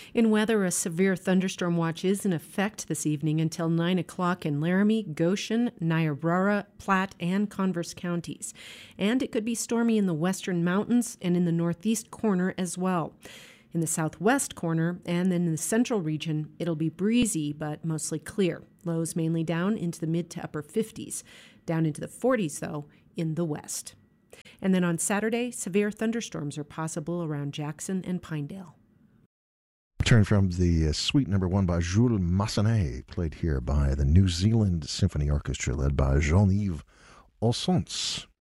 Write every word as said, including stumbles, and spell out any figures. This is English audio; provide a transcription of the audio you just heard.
In weather, a severe thunderstorm watch is in effect this evening until nine o'clock in Laramie, Goshen, Niobrara, Platte, and Converse counties. And it could be stormy in the western mountains and in the northeast corner as well. In the southwest corner and then in the central region, it'll be breezy but mostly clear. Lows mainly down into the mid to upper fifties. Down into the forties, though, in the west. And then on Saturday, severe thunderstorms are possible around Jackson and Pinedale. Turn from the uh, suite number one by Jules Massenet, played here by the New Zealand Symphony Orchestra, led by Jean-Yves Olsonce.